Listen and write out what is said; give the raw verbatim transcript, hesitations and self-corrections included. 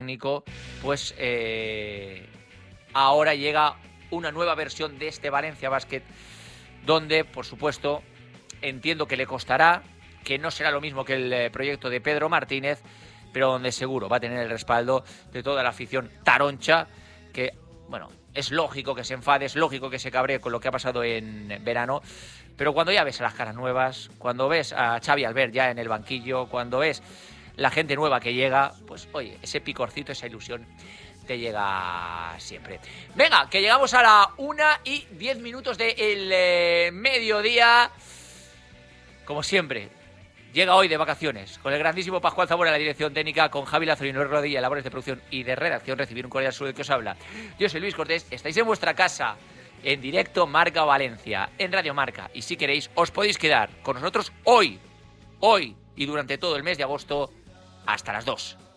técnico, pues eh, ahora llega una nueva versión de este Valencia Basket, donde, por supuesto, entiendo que le costará, que no será lo mismo que el eh, proyecto de Pedro Martínez, pero donde seguro va a tener el respaldo de toda la afición taroncha, que, bueno, es lógico que se enfade, es lógico que se cabree con lo que ha pasado en verano, pero cuando ya ves a las caras nuevas, cuando ves a Xavi Albert ya en el banquillo, cuando ves la gente nueva que llega, pues oye, ese picorcito, esa ilusión te llega siempre. Venga, que llegamos a la una y diez minutos del eh, mediodía. Como siempre, llega hoy de vacaciones con el grandísimo Pascual Zamora en la dirección técnica, con Javi Lazarino y Rodilla, labores de producción y de redacción. Recibir un cordial saludo que os habla. Yo soy Luis Cortés, estáis en vuestra casa, en directo Marca Valencia, en Radio Marca. Y si queréis, os podéis quedar con nosotros hoy, hoy y durante todo el mes de agosto, hasta las dos.